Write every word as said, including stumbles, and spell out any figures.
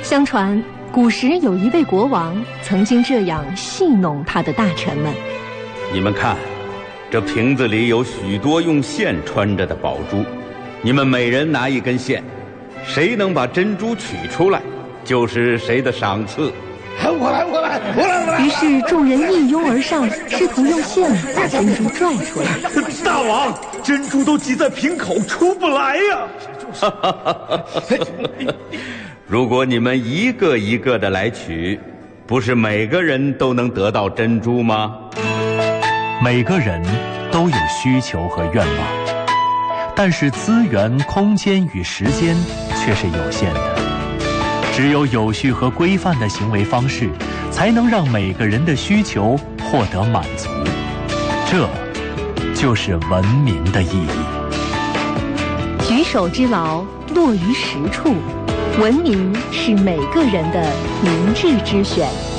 相传古时有一位国王曾经这样戏弄他的大臣们： 你们看，这瓶子里有许多用线穿着的宝珠，你们每人拿一根线，谁能把珍珠取出来，就是谁的赏赐。 我来，我来，我来，我来！ 于是众人一拥而上，试图用线把珍珠拽出来。 大王，珍珠都挤在瓶口，出不来呀！ 如果你们一个一个的来取，不是每个人都能得到珍珠吗？ 每个人都有需求和愿望，但是资源、空间与时间却是有限的。只有有序和规范的行为方式，才能让每个人的需求获得满足。这就是文明的意义。 举手之劳，落于实处。文明是每个人的明智之选。